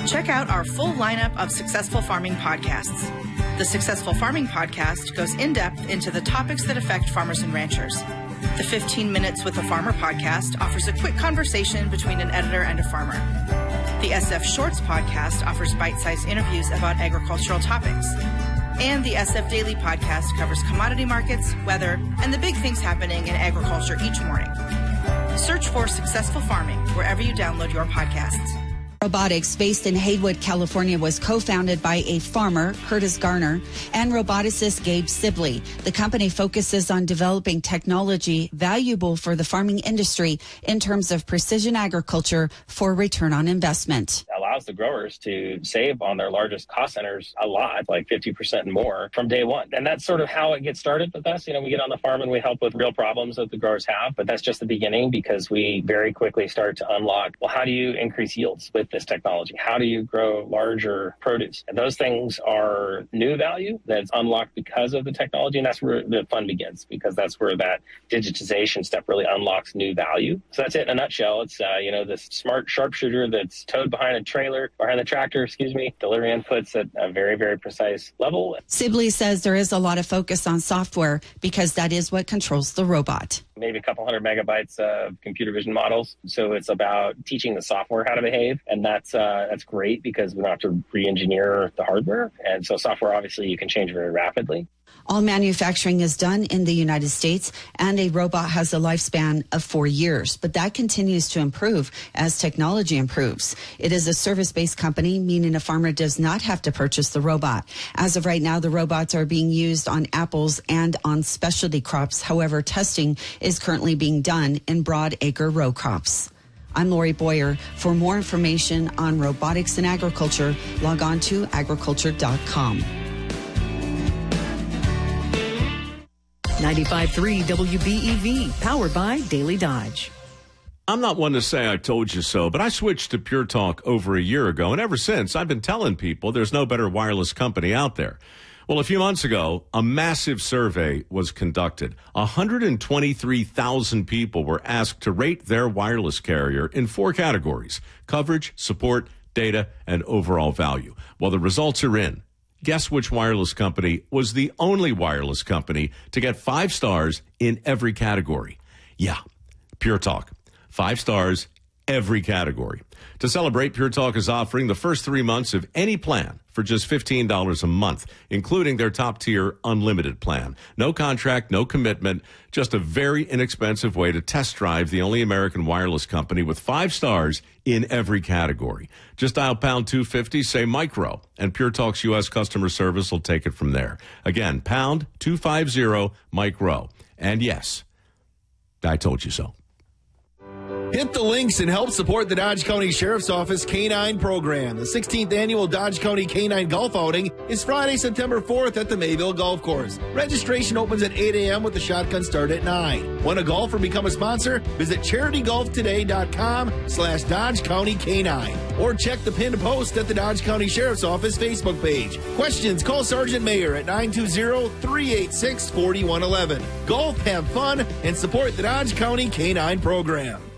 Check out our full lineup of Successful Farming podcasts. The Successful Farming podcast goes in-depth into the topics that affect farmers and ranchers. The 15 Minutes with a Farmer podcast offers a quick conversation between an editor and a farmer. The SF Shorts podcast offers bite-sized interviews about agricultural topics. And the SF Daily podcast covers commodity markets, weather, and the big things happening in agriculture each morning. Search for Successful Farming wherever you download your podcasts. Robotics, based in Haywood, California, was co-founded by a farmer, Curtis Garner, and roboticist Gabe Sibley. The company focuses on developing technology valuable for the farming industry in terms of precision agriculture for return on investment. Allows the growers to save on their largest cost centers a lot, like 50% and more from day one. And that's sort of how it gets started with us. We get on the farm and we help with real problems that the growers have, but that's just the beginning because we very quickly start to unlock, well, how do you increase yields with this technology? How do you grow larger produce? And those things are new value that's unlocked because of the technology. And that's where the fun begins, because that's where that digitization step really unlocks new value. So that's it in a nutshell. It's, this smart sharpshooter that's towed behind the tractor, delivering inputs at a very, very precise level. Sibley says there is a lot of focus on software because that is what controls the robot. Maybe a couple hundred megabytes of computer vision models. So it's about teaching the software how to behave. And that's great because we don't have to re-engineer the hardware. And so software, obviously, you can change very rapidly. All manufacturing is done in the United States, and a robot has a lifespan of 4 years, but that continues to improve as technology improves. It is a service-based company, meaning a farmer does not have to purchase the robot. As of right now, the robots are being used on apples and on specialty crops. However, testing is currently being done in broad-acre row crops. I'm Lori Boyer. For more information on robotics in agriculture, log on to agriculture.com. 95.3 WBEV, powered by Daily Dodge. I'm not one to say I told you so, but I switched to Pure Talk over a year ago, and ever since, I've been telling people there's no better wireless company out there. Well, a few months ago, a massive survey was conducted. 123,000 people were asked to rate their wireless carrier in 4 categories: coverage, support, data, and overall value. Well, the results are in. Guess which wireless company was the only wireless company to get 5 stars in every category? Yeah, Pure Talk. 5 stars, every category. To celebrate, Pure Talk is offering the first 3 months of any plan for just $15 a month, including their top-tier unlimited plan. No contract, no commitment, just a very inexpensive way to test drive the only American wireless company with 5 stars in every category. Just dial pound 250, say micro, and Pure Talk's U.S. customer service will take it from there. Again, pound 250 micro. And yes, I told you so. Hit the links and help support the Dodge County Sheriff's Office K-9 program. The 16th annual Dodge County K-9 Golf Outing is Friday, September 4th at the Mayville Golf Course. Registration opens at 8 a.m. with the shotgun start at 9. Want to golf or become a sponsor? Visit CharityGolfToday.com/Dodge County K-9 or check the pinned post at the Dodge County Sheriff's Office Facebook page. Questions? Call Sergeant Mayer at 920-386-4111. Golf, have fun, and support the Dodge County K-9 program.